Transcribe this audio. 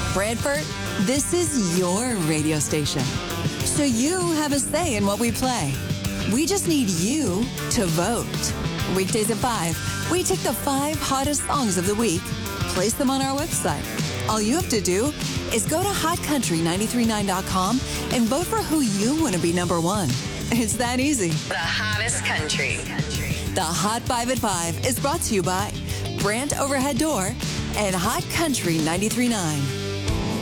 Brantford, this is your radio station. So you have a say in what we play. We just need you to vote. Weekdays at 5, we take the 5 hottest songs of the week, place them on our website. All you have to do is go to hotcountry939.com and vote for who you want to be number one. It's that easy. The hottest country. The Hot 5 at 5 is brought to you by Brant Overhead Door and Hot Country 93.9.